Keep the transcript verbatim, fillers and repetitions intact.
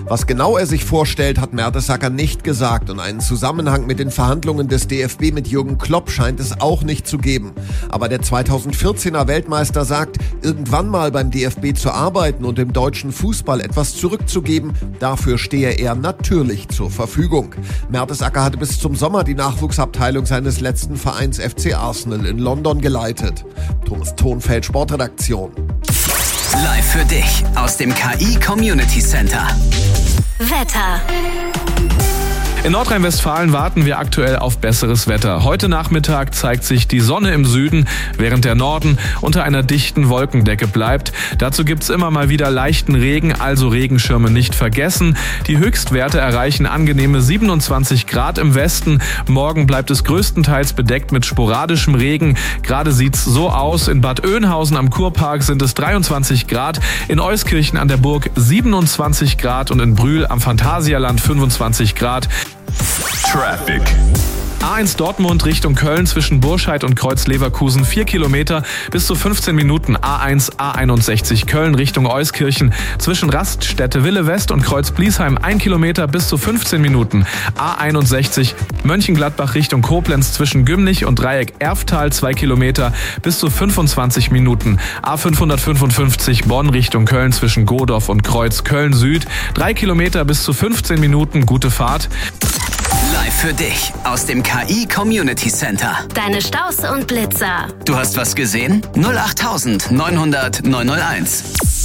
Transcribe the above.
Was genau er sich vorstellt, hat Mertesacker nicht gesagt und einen Zusammenhang mit den Verhandlungen des D F B mit Jürgen Klopp scheint es auch nicht zu geben. Aber der zweitausendvierzehner Weltmeister sagt, irgendwann mal beim D F B zu arbeiten und dem deutschen Fußball etwas zurückzugeben, dafür stehe er natürlich zur Verfügung. Mertesacker hatte bis zum Sommer die Nachwuchsabteilung seines letzten Vereins F C Arsenal in London geleitet. Thomas Thonfeld, Sportredaktion. Live für dich aus dem K I Community Center. Wetter. In Nordrhein-Westfalen warten wir aktuell auf besseres Wetter. Heute Nachmittag zeigt sich die Sonne im Süden, während der Norden unter einer dichten Wolkendecke bleibt. Dazu gibt's immer mal wieder leichten Regen, also Regenschirme nicht vergessen. Die Höchstwerte erreichen angenehme siebenundzwanzig Grad im Westen. Morgen bleibt es größtenteils bedeckt mit sporadischem Regen. Gerade sieht's so aus. In Bad Oeynhausen am Kurpark sind es dreiundzwanzig Grad, in Euskirchen an der Burg siebenundzwanzig Grad und in Brühl am Phantasialand fünfundzwanzig Grad. Traffic. A eins Dortmund Richtung Köln zwischen Burscheid und Kreuz-Leverkusen vier Kilometer bis zu fünfzehn Minuten. A eins A einundsechzig Köln Richtung Euskirchen zwischen Raststätte Wille West und Kreuz-Bliesheim ein Kilometer bis zu fünfzehn Minuten. A einundsechzig Mönchengladbach Richtung Koblenz zwischen Gümnich und Dreieck Erftal zwei Kilometer bis zu fünfundzwanzig Minuten. A fünfhundertfünfundfünfzig Bonn Richtung Köln zwischen Godorf und Kreuz Köln Süd drei Kilometer bis zu fünfzehn Minuten. Gute Fahrt. Live für dich aus dem K I Community Center. Deine Staus und Blitzer. Du hast was gesehen? null acht neunhundert neunhunderт neunhunderteins.